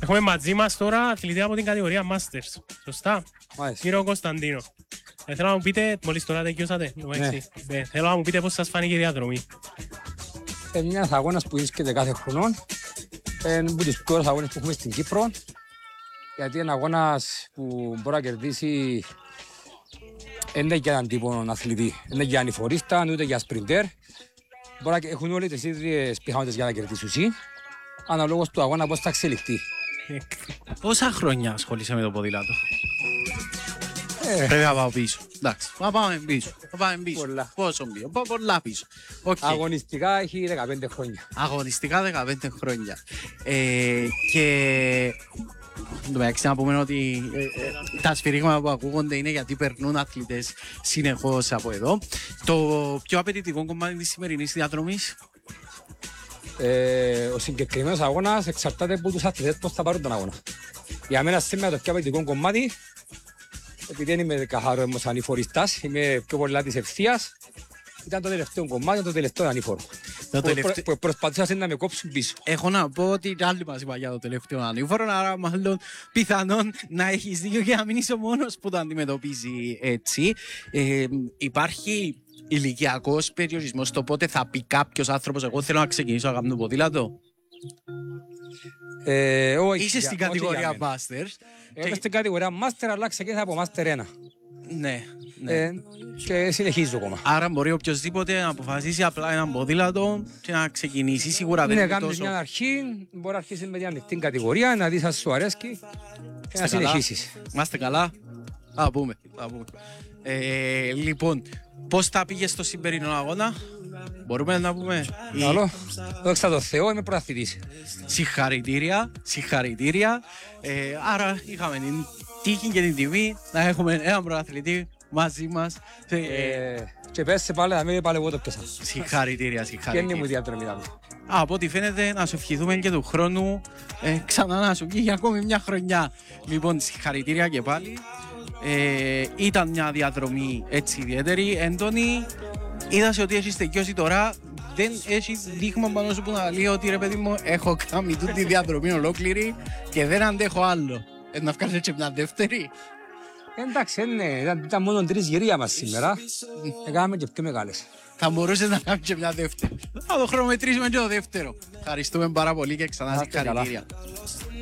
Έχουμε μαζί μας τώρα αθλητή από την κατηγορία Masters. Σωστά. Μάλιστα. Κύριο Κωνσταντίνο. Θέλω να μου πείτε, μόλις τώρα τελειώσατε. Θέλω να μου πείτε πώς σας φάνηκε η διαδρομή. Ένας αγώνας που βρίσκεται κάθε χρόνο. Είναι από τους πιο αγώνες που έχουμε στην Κύπρο. Γιατί είναι αγώνας που μπορεί να κερδίσει. Δεν είναι για έναν τύπο αθλητή. Δεν είναι για ανηφορίστα, ούτε για σπριντέρ. Μπορεί να έχουν όλοι τις ίδιες πιθανότητες για να κερδίσουν. Αναλόγως του αγώνα πώς θα εξελιχθεί. Πόσα χρόνια ασχολείσαι με το ποδήλατο? Πρέπει να πάω πίσω. Εντάξει, να πάμε πίσω. Πολλά. Πόσο πίσω? Πολλά πίσω. Okay. Αγωνιστικά έχει 15 χρόνια. Αγωνιστικά 15 χρόνια. Και εντάξει, να πούμε ότι τα σφυρίγματα που ακούγονται είναι γιατί περνούν αθλητές συνεχώς από εδώ. Το πιο απαιτητικό κομμάτι της σημερινής διαδρομής. Ο συγκεκριμένος αγώνας εξαρτάται από τους αθλητές πώς θα πάρουν τον αγώνα. Για μένα σήμερα το πιο απαιτητικό κομμάτι, επειδή δεν είμαι καθαρός ανηφοριστάς, είμαι πιο πολλά της ευθείας, ήταν το τελευταίο κομμάτι, το τελευταίο ανήφορο. Που προσπαθούσαν να με κόψουν πίσω. Έχω να πω ότι άλλοι μας είπα για το τελευταίο ανήφορο, άρα μάλλον πιθανόν να έχεις δίκιο και να μην είσαι ο μόνος που το αντιμετωπίζει έτσι. Υπάρχει ηλικιακός περιορισμός στο πότε θα πει κάποιος άνθρωπος εγώ θέλω να ξεκινήσω να κάνω ποδήλατο? Είσαι στην κατηγορία Masters. Είμαι στην κατηγορία Master, αλλά ξεκίνησα από Master 1. Ναι. Και συνεχίζω ακόμα. Άρα μπορεί οποιοσδήποτε να αποφασίσει απλά έναν ποδήλατο και να ξεκινήσει. Σίγουρα δεν είναι είναι τόσο. Μια αρχή, μπορεί να αρχίσει με την ανοιχτή κατηγορία, να δεις αν σου αρέσει και να συνεχίσεις. Είμαστε καλά. Θα πούμε. Λοιπόν, πώς θα πήγες στο σημερινό αγώνα? Μπορούμε να πούμε. Καλό. Δόξα τω Θεώ, είμαι πρωταθλητής. Συγχαρητήρια. Άρα είχαμε την τύχη και την τιμή να έχουμε έναν πρωταθλητή μαζί μας. Και πέσε πάλι να μην πάλι εγώ το πιάσα. Συγχαρητήρια. Και είναι μου διαδρομή. Από ό,τι φαίνεται να σου ευχηθούμε και του χρόνου ξανά να σου βγει για ακόμη μια χρονιά. Λοιπόν, συγχαρητήρια και πάλι. Ήταν μια διαδρομή έτσι ιδιαίτερη, έντονη. Είδα ότι έχεις τελειώσει τώρα. Δεν έχει δείγμα πάνω σου που να λέει ότι ρε παιδί μου έχω κάνει τούτη διαδρομή ολόκληρη και δεν αντέχω άλλο. Να βγάλεις και μια δεύτερη. Εντάξει, ήταν μόνο 3 γυρία μας σήμερα. Έκαναμε και πιο μεγάλες. Θα μπορούσες να κάνεις και μια δεύτερη. Θα το χρονομετρήσουμε και το δεύτερο. Ευχαριστούμε πάρα πολύ και ξανά συγχαρητήρια.